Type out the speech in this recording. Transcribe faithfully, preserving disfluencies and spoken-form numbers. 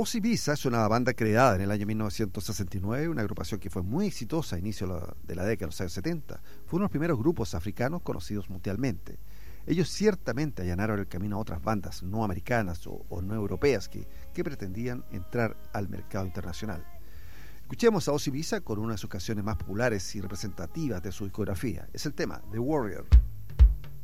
Ozzy Visa es una banda creada en el año mil novecientos sesenta y nueve, una agrupación que fue muy exitosa a inicio de la década de los años setenta. Fue uno de los primeros grupos africanos conocidos mundialmente. Ellos ciertamente allanaron el camino a otras bandas no americanas o, o no europeas que, que pretendían entrar al mercado internacional. Escuchemos a Ozzy Visa con una de sus canciones más populares y representativas de su discografía. Es el tema The Warrior.